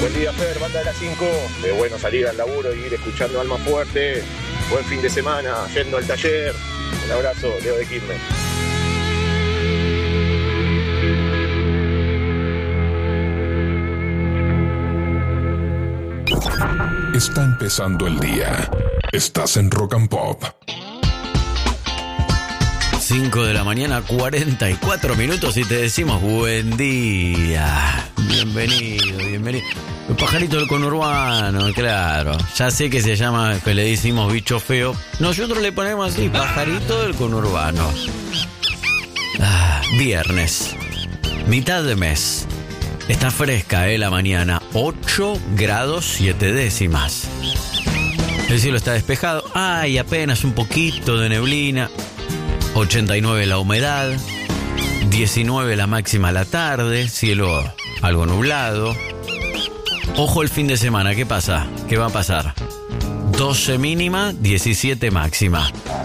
Buen día, Fer, banda de las 5. De bueno salir al laburo y ir escuchando Alma Fuerte. Buen fin de semana, yendo al taller. Un abrazo, Leo de Quilmes. Está empezando el día. Estás en Rock and Pop. 5 de la mañana, 44 minutos y te decimos buen día. Bienvenido. El pajarito del conurbano, claro. Ya sé que se llama, que le decimos bicho feo. Nosotros le ponemos así, pajarito del conurbano. Viernes, mitad de mes. Está fresca, la mañana. 8 grados 7 décimas. El cielo está despejado. Hay apenas un poquito de neblina. 89 la humedad. 19 la máxima a la tarde. Cielo algo nublado. Ojo el fin de semana. ¿Qué pasa? ¿Qué va a pasar? 12 mínima, 17 máxima.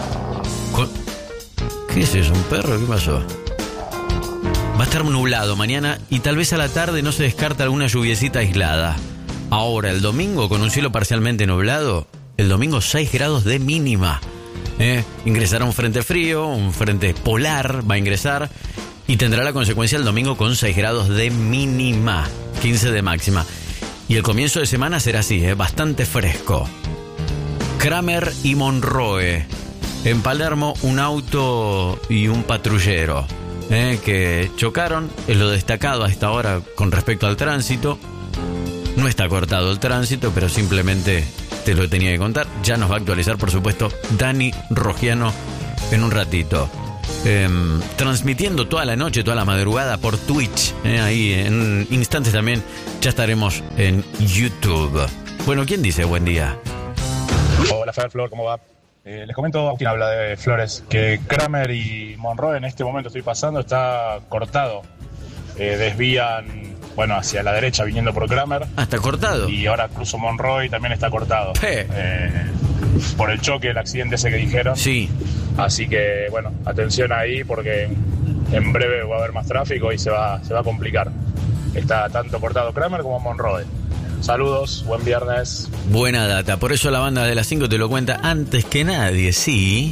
¿Qué es eso? ¿Un perro? ¿Qué pasó? Va a estar nublado mañana y tal vez a la tarde no se descarta alguna lluviecita aislada. Ahora, el domingo, con un cielo parcialmente nublado, el domingo 6 grados de mínima. Ingresará un frente frío, un frente polar va a ingresar y tendrá la consecuencia el domingo con 6 grados de mínima, 15 de máxima. Y el comienzo de semana será así, bastante fresco. Kramer y Monroe. En Palermo, un auto y un patrullero. Que chocaron, es lo destacado a esta hora con respecto al tránsito. No está cortado el tránsito, pero simplemente te lo tenía que contar. Ya nos va a actualizar, por supuesto, Dani Rogiano en un ratito. Transmitiendo toda la noche, toda la madrugada por Twitch. Ahí en instantes también ya estaremos en YouTube. Bueno, ¿quién dice buen día? Hola, Flor, ¿cómo va? Les comento, ¿quién habla de Flores? Que Kramer y Monroe en este momento estoy pasando, está cortado. Desvían, hacia la derecha viniendo por Kramer. ¿Está cortado? Y ahora cruzo Monroe y también está cortado. Por el choque, el accidente ese que dijeron. Sí. Así que, atención ahí porque en breve va a haber más tráfico y se va a complicar. Está tanto cortado Kramer como Monroe. Saludos, buen viernes. Buena data, por eso la banda de las 5 te lo cuenta antes que nadie, ¿sí?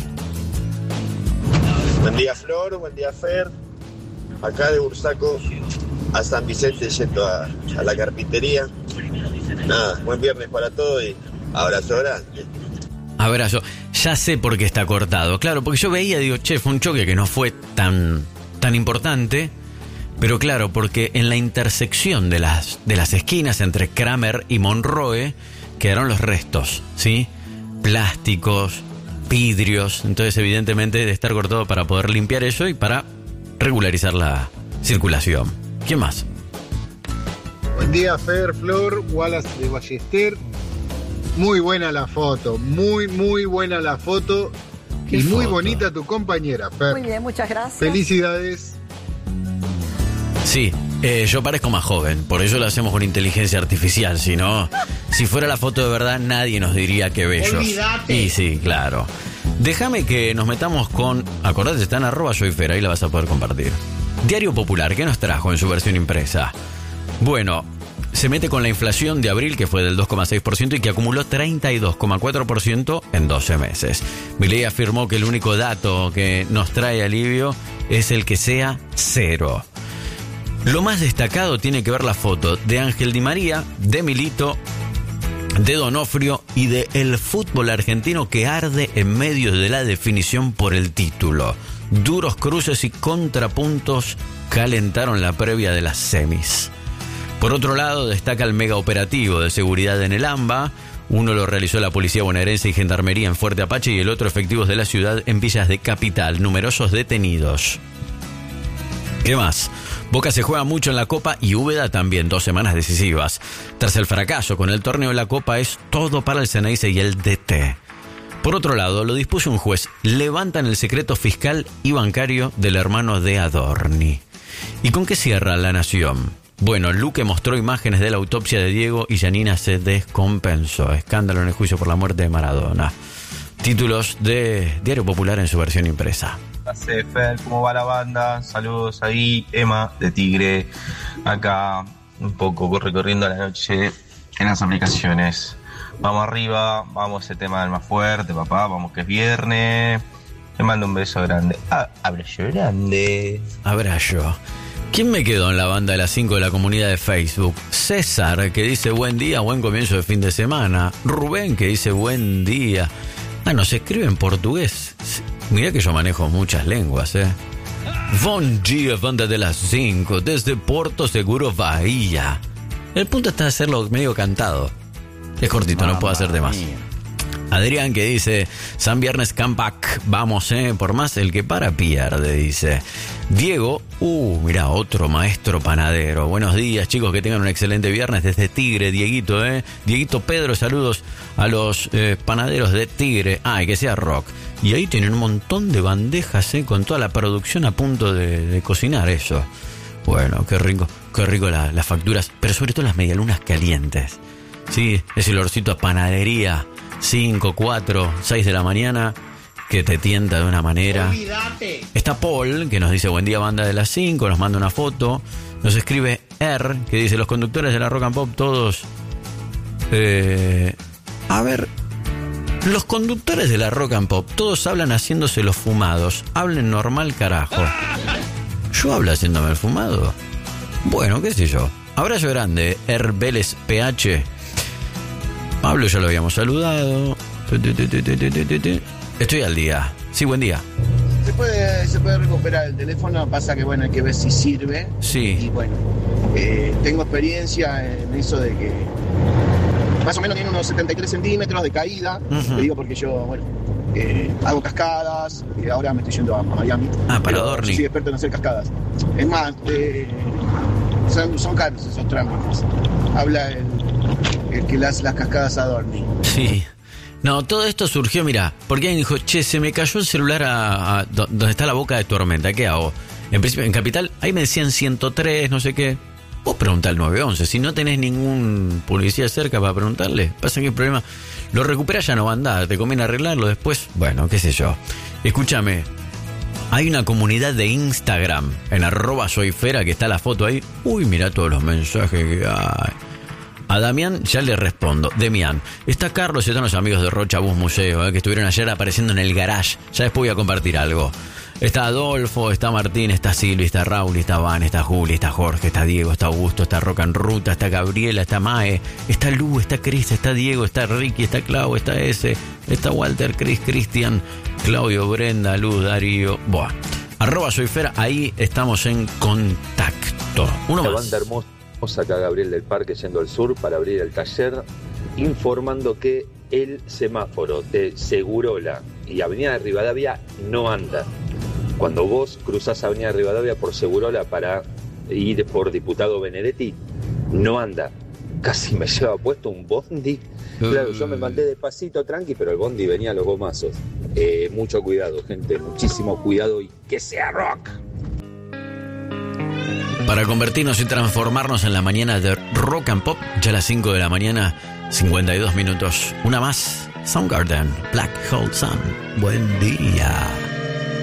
Buen día, Flor, buen día, Fer. Acá de Bursaco a San Vicente yendo a la carpintería. Nada, buen viernes para todos y abrazo grande. Abrazo. Ya sé por qué está cortado. Claro, porque yo veía, digo, fue un choque que no fue tan importante. Pero claro, porque en la intersección de las esquinas entre Kramer y Monroe quedaron los restos, ¿sí? Plásticos, vidrios. Entonces, evidentemente, de estar cortado para poder limpiar eso y para regularizar la circulación. ¿Quién más? Buen día, Fer, Flor, Wallace de Ballester. Muy buena la foto, muy buena la foto. Y foto? Muy bonita tu compañera, Fer. Muy bien, muchas gracias. Felicidades. Sí, yo parezco más joven, por eso lo hacemos con inteligencia artificial, si no, si fuera la foto de verdad nadie nos diría que bellos. Olvídate. Y sí, claro. Déjame que nos metamos con, acordate, está en @soyfer, ahí la vas a poder compartir. Diario Popular, ¿qué nos trajo en su versión impresa? Bueno, se mete con la inflación de abril, que fue del 2,6% y que acumuló 32,4% en 12 meses. Milei afirmó que el único dato que nos trae alivio es el que sea cero. Lo más destacado tiene que ver la foto de Ángel Di María, de Milito, de Donofrio y de el fútbol argentino que arde en medio de la definición por el título. Duros cruces y contrapuntos calentaron la previa de las semis. Por otro lado, destaca el mega operativo de seguridad en el AMBA. Uno lo realizó la Policía Bonaerense y Gendarmería en Fuerte Apache y el otro efectivos de la ciudad en Villas de Capital. Numerosos detenidos. ¿Qué más? Boca se juega mucho en la Copa y Úbeda también, 2 semanas decisivas. Tras el fracaso con el torneo de la Copa es todo para el Ceneice y el DT. Por otro lado, lo dispuso un juez. Levantan el secreto fiscal y bancario del hermano de Adorni. ¿Y con qué cierra La Nación? Bueno, Luque mostró imágenes de la autopsia de Diego y Yanina se descompensó. Escándalo en el juicio por la muerte de Maradona. Títulos de Diario Popular en su versión impresa. Fer, ¿cómo va la banda? Saludos ahí, Emma de Tigre, acá un poco recorriendo la noche en las aplicaciones. Vamos arriba, vamos ese tema del más fuerte, papá, vamos que es viernes. Te mando un beso grande. Abrazo grande. Abrazo. ¿Quién me quedó en la banda de las 5 de la comunidad de Facebook? César, que dice buen día, buen comienzo de fin de semana. Rubén, que dice buen día. Nos escribe en portugués. Mirá que yo manejo muchas lenguas, Bom dia, banda de las 5, desde Porto Seguro, Bahía. El punto está hacerlo medio cantado. Es cortito, no puedo hacer de más. Adrián, que dice San Viernes comeback, vamos, por más el que para pierde, dice. Diego, mirá, otro maestro panadero. Buenos días, chicos, que tengan un excelente viernes desde Tigre, Dieguito, Dieguito Pedro, saludos a los panaderos de Tigre. Y que sea rock. Y ahí tienen un montón de bandejas, con toda la producción a punto de cocinar eso. Bueno, qué rico las facturas, pero sobre todo las medialunas calientes. Sí, ese olorcito a panadería, 5, 4, 6 de la mañana, que te tienta de una manera. Olvídate. Está Paul, que nos dice buen día, banda de las 5, nos manda una foto. Nos escribe que dice los conductores de la Rock and Pop todos... los conductores de la Rock and Pop todos hablan haciéndose los fumados. Hablen normal, carajo. ¿Yo hablo haciéndome el fumado? Bueno, qué sé yo. Abrazo grande, Vélez PH. Pablo ya lo habíamos saludado. Estoy al día. Sí, buen día. Se puede recuperar el teléfono, pasa que hay que ver si sirve. Sí. Y bueno, tengo experiencia en eso de que más o menos tiene unos 73 centímetros de caída. Te digo porque yo, hago cascadas, ahora me estoy yendo a Miami. Para Dorni. Yo soy experto en hacer cascadas. Es más, son caros esos trámites. Habla el que le hace las cascadas a Dorni. Sí. No, todo esto surgió, mira, porque alguien dijo, se me cayó el celular a donde está la boca de tormenta, ¿qué hago? En principio, en Capital, ahí me decían 103, no sé qué. Vos preguntá al 911, si no tenés ningún policía cerca para preguntarle, pasa que el problema, lo recuperás, ya no va a andar, te conviene arreglarlo después, bueno, qué sé yo. Escúchame, hay una comunidad de Instagram, en @soyfera, que está la foto ahí. Mirá todos los mensajes que hay. A Damián ya le respondo. Demián, está Carlos y están los amigos de Rocha Bus Museo, que estuvieron ayer apareciendo en el garage. Ya después voy a compartir algo. Está Adolfo, está Martín, está Silvia, está Raúl, está Van, está Juli, está Jorge, está Diego, está Augusto, está Roca en Ruta, está Gabriela, está Mae, está Lu, está Cris, está Diego, está Ricky, está Clau, está S, está Walter, Cris, Cristian, Claudio, Brenda, Luz, Darío. @soyfera, ahí estamos en contacto. Uno La más. banda hermosa, acá Gabriel del Parque yendo al sur para abrir el taller, informando que el semáforo de Segurola y Avenida de Rivadavia no anda. Cuando vos cruzás Avenida de Rivadavia por Segurola para ir por Diputado Benedetti, no anda. Casi me lleva puesto un bondi. Claro, yo me mandé despacito, tranqui, pero el bondi venía a los gomazos. Mucho cuidado, gente, muchísimo cuidado y que sea rock. Para convertirnos y transformarnos en la mañana de Rock and Pop, ya a las 5 de la mañana, 52 minutos. Una más, Soundgarden, Black Hole Sun. Buen día.